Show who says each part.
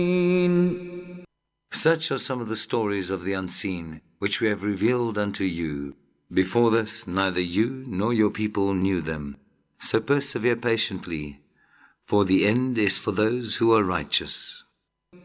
Speaker 1: Such are some of the stories of the unseen, which we have revealed unto you. Before this, neither you nor your people knew them. So persevere patiently, for the end is for those who are righteous.